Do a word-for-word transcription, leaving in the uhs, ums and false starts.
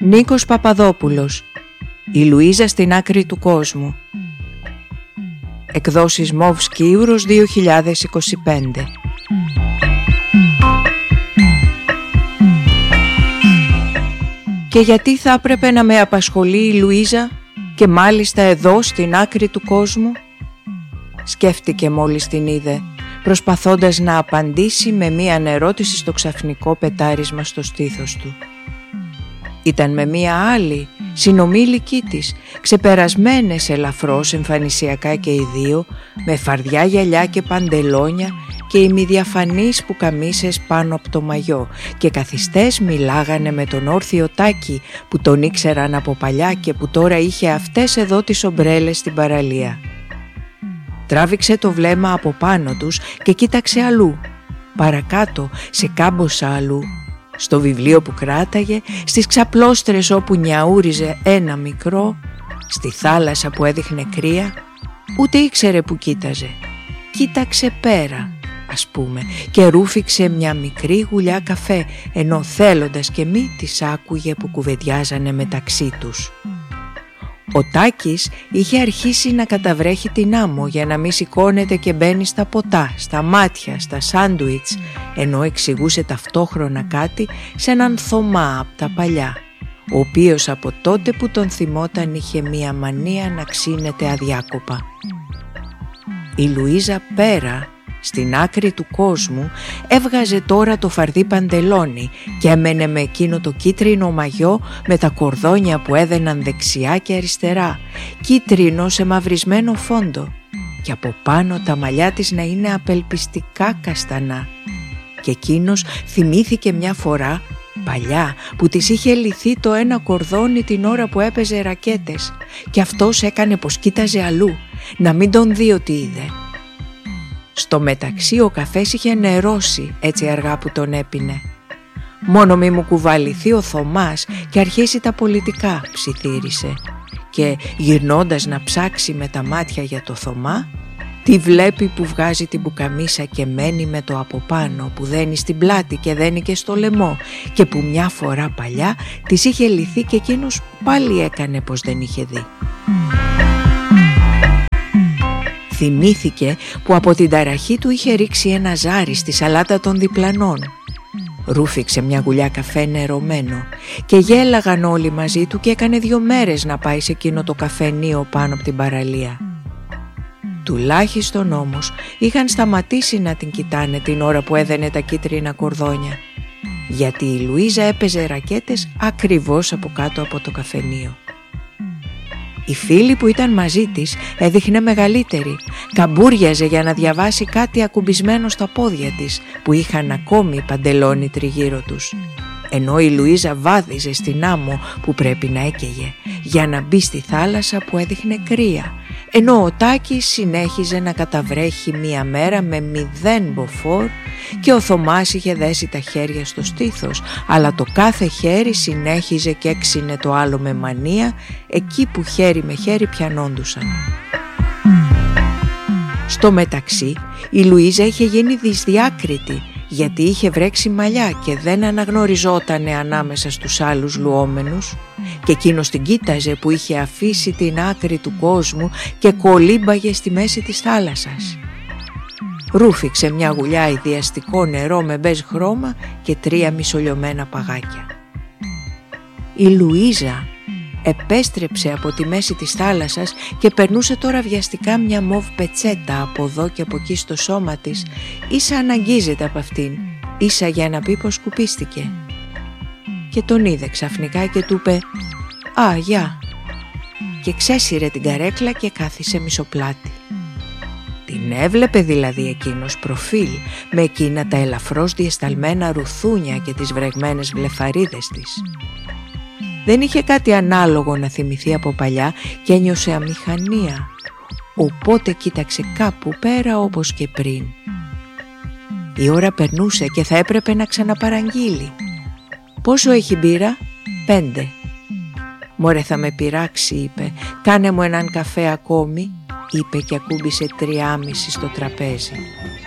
Νίκος Παπαδόπουλος. Η Λουίζα στην άκρη του κόσμου. Εκδόσεις Μοβ Σκύουρος δύο χιλιάδες είκοσι πέντε. Και γιατί θα έπρεπε να με απασχολεί η Λουίζα και μάλιστα εδώ στην άκρη του κόσμου? Σκέφτηκε μόλις την είδε, προσπαθώντας να απαντήσει με μία ερώτηση στο ξαφνικό πετάρισμα στο στήθος του. Ήταν με μία άλλη, συνομήλικη της, ξεπερασμένες ελαφρώς εμφανισιακά και οι δύο, με φαρδιά γυαλιά και παντελόνια και ημιδιαφανείς πουκαμίσες πάνω από το μαγιό, και καθιστές μιλάγανε με τον όρθιο Τάκη που τον ήξεραν από παλιά και που τώρα είχε αυτές εδώ τις ομπρέλες στην παραλία. Τράβηξε το βλέμμα από πάνω τους και κοίταξε αλλού, παρακάτω σε κάμποσα αλλού, στο βιβλίο που κράταγε, στις ξαπλώστρες όπου νιαούριζε ένα μικρό, στη θάλασσα που έδειχνε κρύα. Ούτε ήξερε που κοίταζε. Κοίταξε πέρα, ας πούμε, και ρούφηξε μια μικρή γουλιά καφέ, ενώ θέλοντας και μη τις άκουγε που κουβεντιάζανε μεταξύ τους. Ο Τάκης είχε αρχίσει να καταβρέχει την άμμο για να μη σηκώνεται και μπαίνει στα ποτά, στα μάτια, στα σάντουιτς, ενώ εξηγούσε ταυτόχρονα κάτι σε έναν Θωμά από τα παλιά, ο οποίος από τότε που τον θυμόταν είχε μία μανία να ξύνεται αδιάκοπα. Η Λουίζα πέρα, στην άκρη του κόσμου, έβγαζε τώρα το φαρδί παντελόνι και έμενε με εκείνο το κίτρινο μαγιό με τα κορδόνια που έδαιναν δεξιά και αριστερά, κίτρινο σε μαυρισμένο φόντο, και από πάνω τα μαλλιά της να είναι απελπιστικά καστανά. Και εκείνος θυμήθηκε μια φορά, παλιά, που της είχε λυθεί το ένα κορδόνι την ώρα που έπαιζε ρακέτες, και αυτός έκανε πως κοίταζε αλλού, να μην τον δει ότι είδε. Στο μεταξύ ο καφές είχε νερώσει έτσι αργά που τον έπινε. «Μόνο μη μου κουβαληθεί ο Θωμάς και αρχίσει τα πολιτικά», ψιθύρισε, και γυρνώντας να ψάξει με τα μάτια για το Θωμά, τη βλέπει που βγάζει την πουκαμίσα και μένει με το από πάνω, που δένει στην πλάτη και δένει και στο λαιμό, και που μια φορά παλιά της είχε λυθεί και εκείνος πάλι έκανε πως δεν είχε δει. Θυμήθηκε που από την ταραχή του είχε ρίξει ένα ζάρι στη σαλάτα των διπλανών. Ρούφηξε μια γουλιά καφέ νερωμένο και γέλαγαν όλοι μαζί του, και έκανε δύο μέρες να πάει σε εκείνο το καφενείο πάνω από την παραλία. Τουλάχιστον όμως είχαν σταματήσει να την κοιτάνε την ώρα που έδαινε τα κίτρινα κορδόνια, γιατί η Λουίζα έπαιζε ρακέτες ακριβώς από κάτω από το καφενείο. Η φίλη που ήταν μαζί της έδειχνε μεγαλύτερη, καμπούριαζε για να διαβάσει κάτι ακουμπισμένο στα πόδια της, που είχαν ακόμη παντελόνι τριγύρω τους, ενώ η Λουίζα βάδιζε στην άμμο που πρέπει να έκαιγε για να μπει στη θάλασσα που έδειχνε κρύα, ενώ ο Τάκης συνέχιζε να καταβρέχει μία μέρα με μηδέν μποφόρ, και ο Θωμάς είχε δέσει τα χέρια στο στήθος, αλλά το κάθε χέρι συνέχιζε και έξινε το άλλο με μανία, εκεί που χέρι με χέρι πιανόντουσαν. Στο μεταξύ η Λουίζα είχε γίνει δυσδιάκριτη, γιατί είχε βρέξει μαλλιά και δεν αναγνωριζότανε ανάμεσα στους άλλους λουόμενους, και εκείνος την κοίταζε που είχε αφήσει την άκρη του κόσμου και κολύμπαγε στη μέση της θάλασσας. Ρούφηξε μια γουλιά ιδιαστικό νερό με μπέζ χρώμα και τρία μισολιωμένα παγάκια. Η Λουίζα επέστρεψε από τη μέση της θάλασσας και περνούσε τώρα βιαστικά μια μοβ πετσέτα από εδώ και από εκεί στο σώμα της, ίσα αναγγίζεται από αυτήν, ίσα για να πει πως σκουπίστηκε. Και τον είδε ξαφνικά και του είπε «Α, γεια», και ξέσυρε την καρέκλα και κάθισε μισοπλάτη. Την έβλεπε δηλαδή εκείνος προφίλ, με εκείνα τα ελαφρώς διεσταλμένα ρουθούνια και τις βρεγμένες βλεφαρίδες της. Δεν είχε κάτι ανάλογο να θυμηθεί από παλιά και ένιωσε αμηχανία, οπότε κοίταξε κάπου πέρα όπως και πριν. Η ώρα περνούσε και θα έπρεπε να ξαναπαραγγείλει. «Πόσο έχει μπύρα?» «Πέντε». «Μωρέ, θα με πειράξει», είπε. «Κάνε μου έναν καφέ ακόμη», είπε, και ακούμπησε τριάμιση στο τραπέζι.